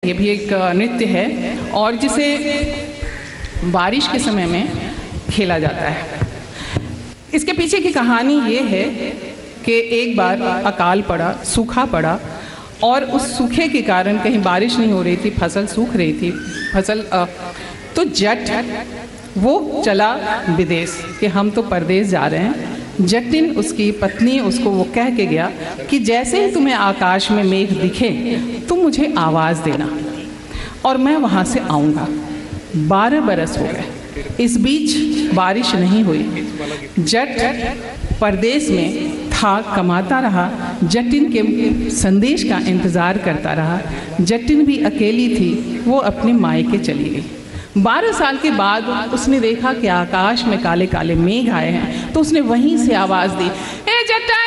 ये भी एक नृत्य है और जिसे बारिश के समय में खेला जाता है। इसके पीछे की कहानी ये है कि एक बार अकाल पड़ा, सूखा पड़ा और उस सूखे के कारण कहीं बारिश नहीं हो रही थी, फसल सूख रही थी, तो जट वो चला विदेश कि हम तो परदेश जा रहे हैं। जटिन उसकी पत्नी उसको वो कह के गया कि जैसे ही तुम्हें आकाश में मेघ दिखे तुम मुझे आवाज़ देना और मैं वहाँ से आऊँगा। 12 बरस हो गए, इस बीच बारिश नहीं हुई। जट परदेश में था, कमाता रहा, जटिन के संदेश का इंतज़ार करता रहा। जटिन भी अकेली थी, वो अपने मायके चली गई। 12 साल के बाद उसने देखा कि आकाश में काले काले मेघ आए हैं, तो उसने वहीं से आवाज़ दी, ए जटा